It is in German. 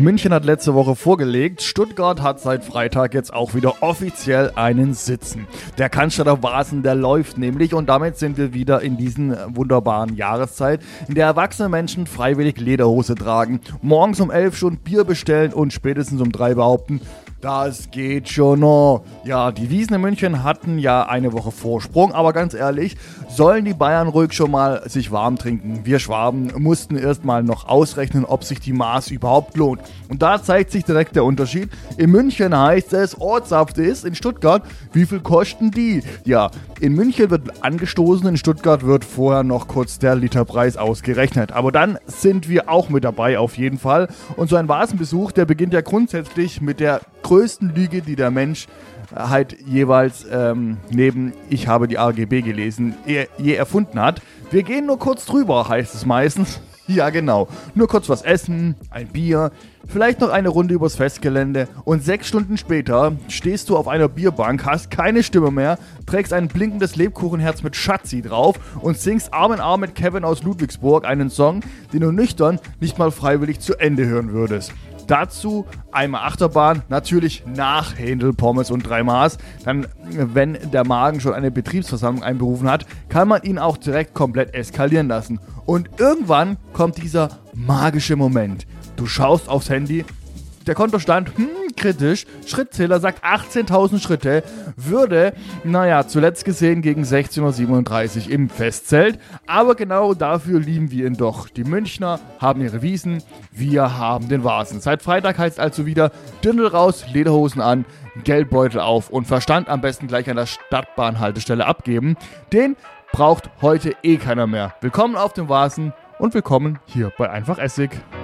München hat letzte Woche vorgelegt, Stuttgart hat seit Freitag jetzt auch wieder offiziell einen Sitzen. Der Cannstatter Wasen, der läuft nämlich und damit sind wir wieder in diesen wunderbaren Jahreszeit, in der erwachsene Menschen freiwillig Lederhose tragen, morgens um 11 schon Bier bestellen und spätestens um 3 behaupten, das geht schon noch. Ja, die Wiesn in München hatten ja eine Woche Vorsprung, aber ganz ehrlich, sollen die Bayern ruhig schon mal sich warm trinken. Wir Schwaben mussten erst mal noch ausrechnen, ob sich die Maß überhaupt lohnt. Und da zeigt sich direkt der Unterschied. In München heißt es, Ortssaft ist, in Stuttgart, wie viel kosten die? Ja, in München wird angestoßen, in Stuttgart wird vorher noch kurz der Literpreis ausgerechnet. Aber dann sind wir auch mit dabei auf jeden Fall. Und so ein Vasenbesuch, der beginnt ja grundsätzlich mit der größten Lüge, die der Mensch halt jeweils neben ich habe die AGB gelesen, je erfunden hat. Wir gehen nur kurz drüber, heißt es meistens. Ja genau, nur kurz was essen, ein Bier, vielleicht noch eine Runde übers Festgelände und 6 Stunden später stehst du auf einer Bierbank, hast keine Stimme mehr, trägst ein blinkendes Lebkuchenherz mit Schatzi drauf und singst Arm in Arm mit Kevin aus Ludwigsburg einen Song, den du nüchtern nicht mal freiwillig zu Ende hören würdest. Dazu einmal Achterbahn, natürlich nach Händel, Pommes und 3 Maß. Dann, wenn der Magen schon eine Betriebsversammlung einberufen hat, kann man ihn auch direkt komplett eskalieren lassen. Und irgendwann kommt dieser magische Moment. Du schaust aufs Handy, der Kontostand, kritisch, Schrittzähler sagt 18.000 Schritte, würde, zuletzt gesehen gegen 16:37 Uhr im Festzelt, aber genau dafür lieben wir ihn doch. Die Münchner haben ihre Wiesn, wir haben den Vasen. Seit Freitag heißt also wieder Dirndl raus, Lederhosen an, Geldbeutel auf und Verstand am besten gleich an der Stadtbahnhaltestelle abgeben. Den braucht heute keiner mehr. Willkommen auf dem Vasen und willkommen hier bei Einfach Essig.